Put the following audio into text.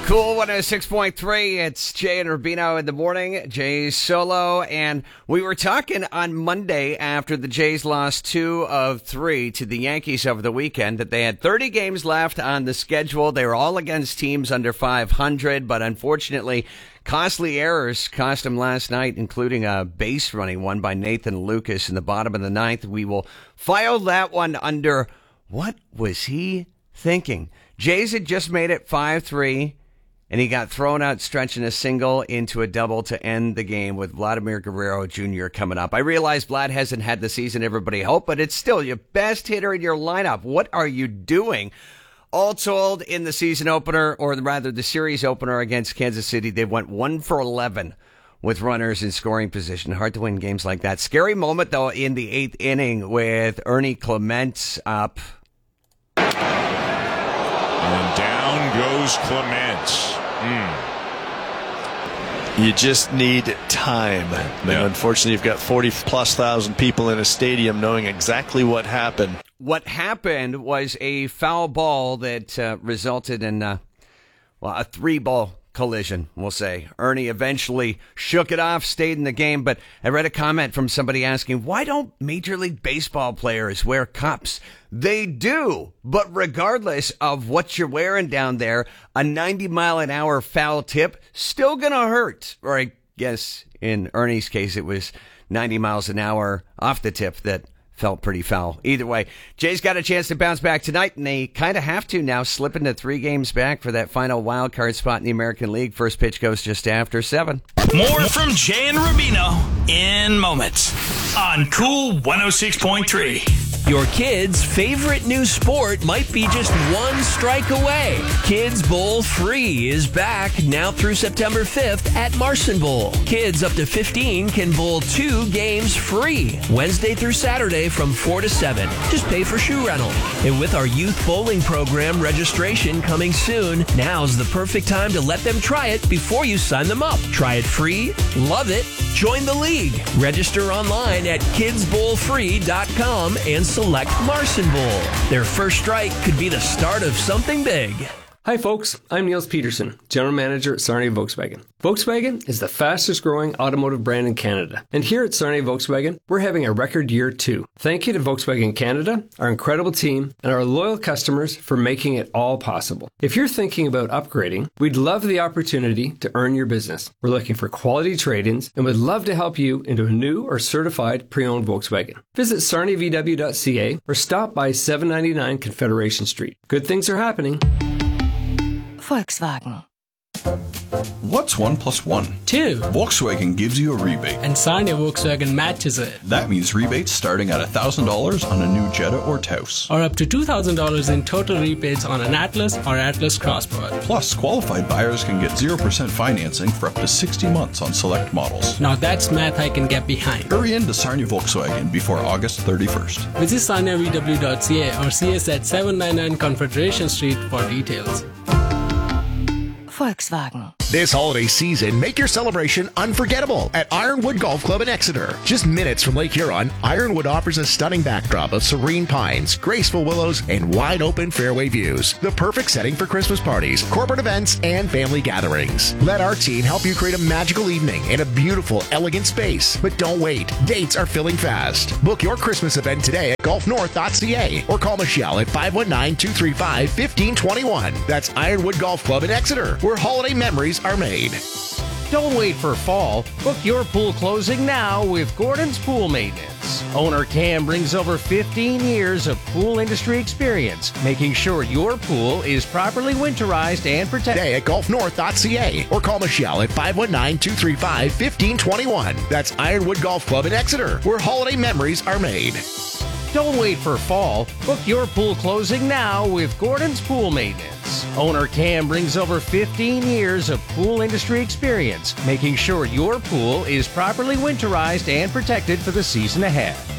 Cool 106.3. It's Jay and Rubino in the morning. Jay's solo. And we were talking on Monday after the Jays lost 2 of 3 to the Yankees over the weekend that they had 30 games left on the schedule. They were all against teams under 500, but unfortunately, costly errors cost them last night, including a base running one by Nathan Lucas in the bottom of the ninth. We will file that one under what was he thinking? Jays had just made it 5-3. And he got thrown out stretching a single into a double to end the game with Vladimir Guerrero Jr. coming up. I realize Vlad hasn't had the season everybody hoped, but it's still your best hitter in your lineup. What are you doing? All told, in the season opener, or rather the series opener against Kansas City, they went 1 for 11 with runners in scoring position. Hard to win games like that. Scary moment, though, in the 8th inning with Ernie Clement up. And down goes Clement. You just need time. And unfortunately, you've got 40-plus thousand people in a stadium knowing exactly what happened. What happened was a foul ball that resulted in a 3-ball collision, we'll say. Ernie eventually shook it off, stayed in the game, but I read a comment from somebody asking, why don't Major League Baseball players wear cups? They do, but regardless of what you're wearing down there, a 90-mile-an-hour foul tip still gonna hurt. Or I guess in Ernie's case, it was 90 miles an hour off the tip that felt pretty foul. Either way, Jay's got a chance to bounce back tonight, and they kind of have to now, slip into 3 games back for that final wild card spot in the American League. First pitch goes just after 7. More from Jay and Rubino in moments on Cool 106.3. Your kid's favorite new sport might be just one strike away. Kids Bowl Free is back now through September 5th at Marson Bowl. Kids up to 15 can bowl 2 games free, Wednesday through Saturday from 4 to 7. Just pay for shoe rental. And with our youth bowling program registration coming soon, now's the perfect time to let them try it before you sign them up. Try it free, love it, join the league. Register online at kidsbowlfree.com and select Marson Bowl. Their first strike could be the start of something big. Hi folks, I'm Niels Peterson, General Manager at Sarnia Volkswagen. Volkswagen is the fastest growing automotive brand in Canada. And here at Sarnia Volkswagen, we're having a record year too. Thank you to Volkswagen Canada, our incredible team, and our loyal customers for making it all possible. If you're thinking about upgrading, we'd love the opportunity to earn your business. We're looking for quality trade-ins and would love to help you into a new or certified pre-owned Volkswagen. Visit sarniavw.ca or stop by 799 Confederation Street. Good things are happening. Volkswagen. What's 1 plus 1? 2. Volkswagen gives you a rebate. And Sarnia Volkswagen matches it. That means rebates starting at $1,000 on a new Jetta or Taos. Or up to $2,000 in total rebates on an Atlas or Atlas Crossport. Plus, qualified buyers can get 0% financing for up to 60 months on select models. Now that's math I can get behind. Hurry into Sarnia Volkswagen before August 31st. Visit sarniavw.ca or see us at 799 Confederation Street for details. Volkswagen. This holiday season, make your celebration unforgettable at Ironwood Golf Club in Exeter. Just minutes from Lake Huron, Ironwood offers a stunning backdrop of serene pines, graceful willows, and wide open fairway views. The perfect setting for Christmas parties, corporate events, and family gatherings. Let our team help you create a magical evening in a beautiful, elegant space. But don't wait. Dates are filling fast. Book your Christmas event today at golfnorth.ca or call Michelle at 519-235-1521. That's Ironwood Golf Club in Exeter, where holiday memories are made. Don't wait for fall. Book your pool closing now with Gordon's Pool Maintenance. Owner Cam brings over 15 years of pool industry experience, making sure your pool is properly winterized and protected. Today at golfnorth.ca or call Michelle at 519-235-1521. That's Ironwood Golf Club in Exeter, where holiday memories are made. Don't wait for fall. Book your pool closing now with Gordon's Pool Maintenance. Owner Cam brings over 15 years of pool industry experience, making sure your pool is properly winterized and protected for the season ahead.